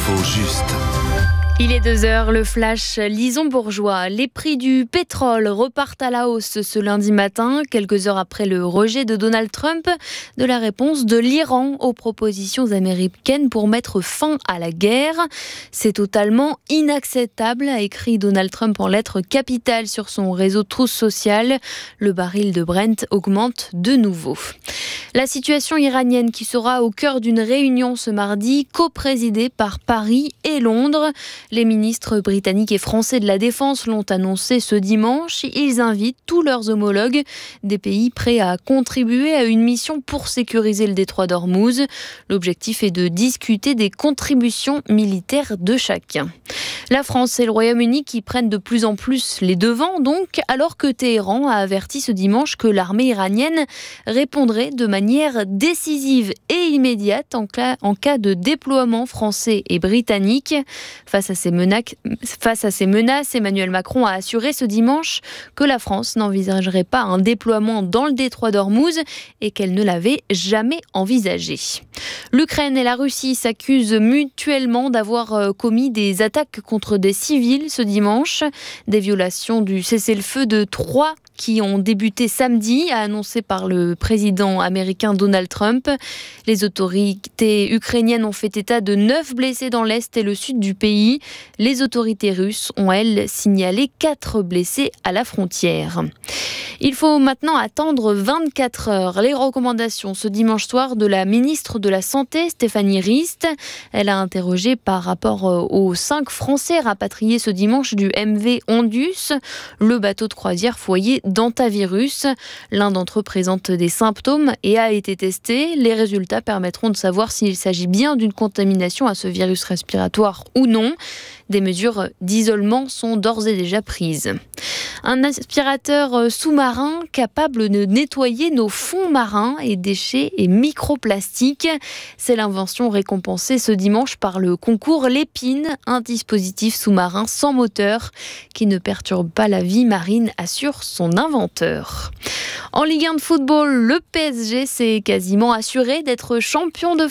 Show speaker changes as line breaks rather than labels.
L'info juste.
Il est 2h, le flash Lison Bourgeois. Les prix du pétrole repartent à la hausse ce lundi matin, quelques heures après le rejet de Donald Trump de la réponse de l'Iran aux propositions américaines pour mettre fin à la guerre. C'est totalement inacceptable, a écrit Donald Trump en lettres capitales sur son réseau Truth Social. Le baril de Brent augmente de nouveau. La situation iranienne qui sera au cœur d'une réunion ce mardi, coprésidée par Paris et Londres. Les ministres britanniques et français de la Défense l'ont annoncé ce dimanche. Ils invitent tous leurs homologues des pays prêts à contribuer à une mission pour sécuriser le détroit d'Ormuz. L'objectif est de discuter des contributions militaires de chacun. La France et le Royaume-Uni qui prennent de plus en plus les devants, donc, alors que Téhéran a averti ce dimanche que l'armée iranienne répondrait de manière décisive et immédiate en cas de déploiement français et britannique. Face à ces menaces, Emmanuel Macron a assuré ce dimanche que la France n'envisagerait pas un déploiement dans le détroit d'Ormuz et qu'elle ne l'avait jamais envisagé. L'Ukraine et la Russie s'accusent mutuellement d'avoir commis des attaques contre des civils ce dimanche. Des violations du cessez-le-feu de 3 qui ont débuté samedi, a annoncé par le président américain Donald Trump. Les autorités ukrainiennes ont fait état de 9 blessés dans l'est et le sud du pays. Les autorités russes ont, elles, signalé 4 blessés à la frontière. Il faut maintenant attendre 24 heures. Les recommandations ce dimanche soir de la ministre de la Santé, Stéphanie Rist. Elle a interrogé par rapport aux 5 Français rapatriés ce dimanche du MV Ondus, le bateau de croisière foyer d'Antavirus. L'un d'entre eux présente des symptômes et a été testé. Les résultats permettront de savoir s'il s'agit bien d'une contamination à ce virus respiratoire ou non. Des mesures d'isolement sont d'ores et déjà prises. Un aspirateur sous-marin capable de nettoyer nos fonds marins et déchets et microplastiques. C'est l'invention récompensée ce dimanche par le concours Lépine, un dispositif sous-marin sans moteur qui ne perturbe pas la vie marine, assure son inventeur. En Ligue 1 de football, le PSG s'est quasiment assuré d'être champion de